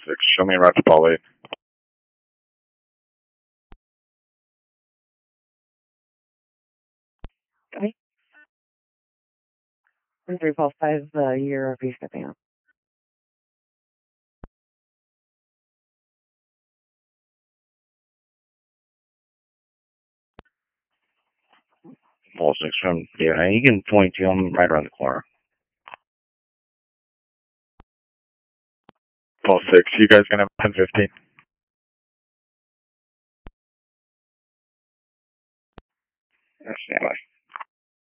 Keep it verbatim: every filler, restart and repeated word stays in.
six, show me route to Paul eight. Okay. one three Paul five, uh, year R P stepping up. Paul six from, yeah, you can point to him right around the corner. Paul six, you guys gonna have ten fifteen? Stand by.